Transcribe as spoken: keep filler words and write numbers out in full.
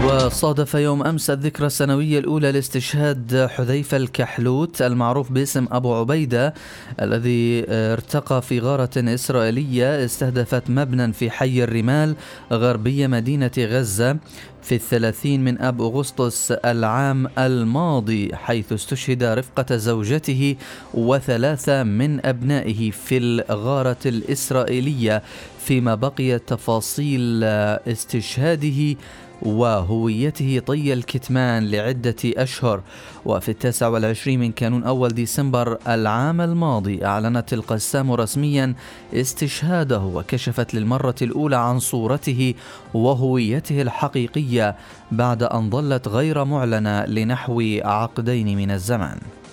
وصادف يوم أمس الذكرى السنوية الأولى لاستشهاد حذيفة الكحلوت المعروف باسم أبو عبيدة، الذي ارتقى في غارة إسرائيلية استهدفت مبنى في حي الرمال غربية مدينة غزة في الثلاثين من أب أغسطس العام الماضي، حيث استشهد رفقة زوجته وثلاثة من أبنائه في الغارة الإسرائيلية، فيما بقيت تفاصيل استشهاده وهويته طي الكتمان لعدة أشهر. وفي التاسع والعشرين من كانون أول ديسمبر العام الماضي أعلنت القسام رسميا استشهاده، وكشفت للمرة الأولى عن صورته وهويته الحقيقية بعد أن ظلت غير معلنة لنحو عقدين من الزمان.